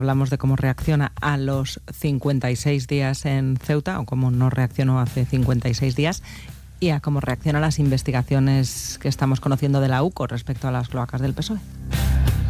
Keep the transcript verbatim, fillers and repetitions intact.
Hablamos de cómo reacciona a los cincuenta y seis días en Ceuta, o cómo no reaccionó hace cincuenta y seis días, y a cómo reaccionan las investigaciones que estamos conociendo de la U C O respecto a las cloacas del P S O E.